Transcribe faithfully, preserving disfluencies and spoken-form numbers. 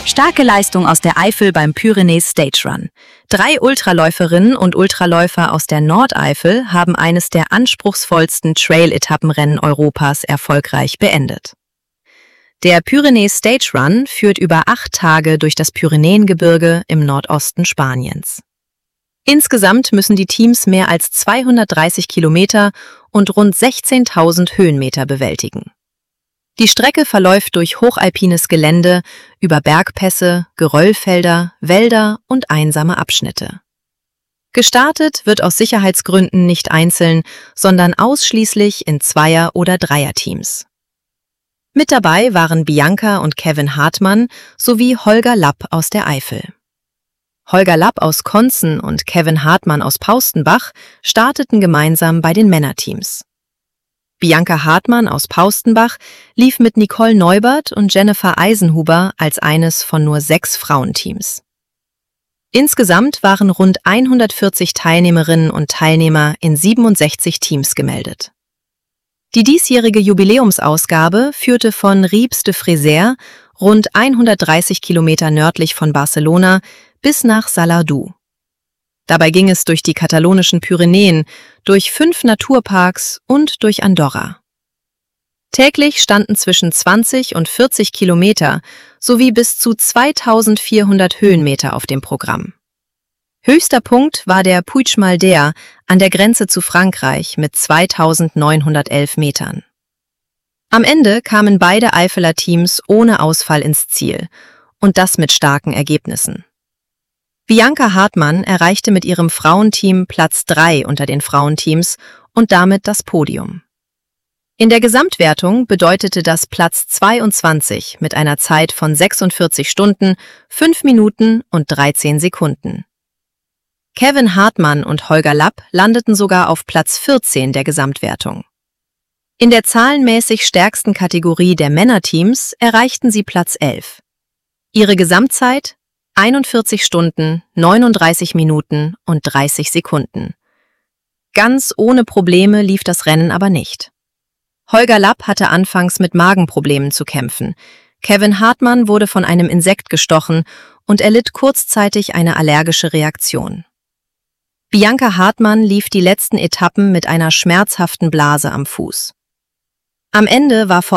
Starke Leistung aus der Eifel beim Pyrenees Stage Run. Drei Ultraläuferinnen und Ultraläufer aus der Nordeifel haben eines der anspruchsvollsten Trail-Etappenrennen Europas erfolgreich beendet. Der Pyrenees Stage Run führt über acht Tage durch das Pyrenäengebirge im Nordosten Spaniens. Insgesamt müssen die Teams mehr als zweihundertdreißig Kilometer und rund sechzehntausend Höhenmeter bewältigen. Die Strecke verläuft durch hochalpines Gelände, über Bergpässe, Geröllfelder, Wälder und einsame Abschnitte. Gestartet wird aus Sicherheitsgründen nicht einzeln, sondern ausschließlich in Zweier- oder Dreierteams. Mit dabei waren Bianca und Kevin Hartmann sowie Holger Lapp aus der Eifel. Holger Lapp aus Konzen und Kevin Hartmann aus Paustenbach starteten gemeinsam bei den Männerteams. Bianca Hartmann aus Paustenbach lief mit Nicole Neubert und Jennifer Eisenhuber als eines von nur sechs Frauenteams. Insgesamt waren rund hundertvierzig Teilnehmerinnen und Teilnehmer in siebenundsechzig Teams gemeldet. Die diesjährige Jubiläumsausgabe führte von Ribes de Frézers, rund hundertdreißig Kilometer nördlich von Barcelona, bis nach Salardú. Dabei ging es durch die katalonischen Pyrenäen, durch fünf Naturparks und durch Andorra. Täglich standen zwischen zwanzig und vierzig Kilometer sowie bis zu zweitausendvierhundert Höhenmeter auf dem Programm. Höchster Punkt war der Puig Malder an der Grenze zu Frankreich mit zweitausendneunhundertelf Metern. Am Ende kamen beide Eifeler Teams ohne Ausfall ins Ziel und das mit starken Ergebnissen. Bianca Hartmann erreichte mit ihrem Frauenteam Platz drei unter den Frauenteams und damit das Podium. In der Gesamtwertung bedeutete das Platz zweiundzwanzig mit einer Zeit von sechsundvierzig Stunden, fünf Minuten und dreizehn Sekunden. Kevin Hartmann und Holger Lapp landeten sogar auf Platz vierzehn der Gesamtwertung. In der zahlenmäßig stärksten Kategorie der Männerteams erreichten sie Platz elf. Ihre Gesamtzeit einundvierzig Stunden, neununddreißig Minuten und dreißig Sekunden. Ganz ohne Probleme lief das Rennen aber nicht. Holger Lapp hatte anfangs mit Magenproblemen zu kämpfen. Kevin Hartmann wurde von einem Insekt gestochen und erlitt kurzzeitig eine allergische Reaktion. Bianca Hartmann lief die letzten Etappen mit einer schmerzhaften Blase am Fuß. Am Ende war vor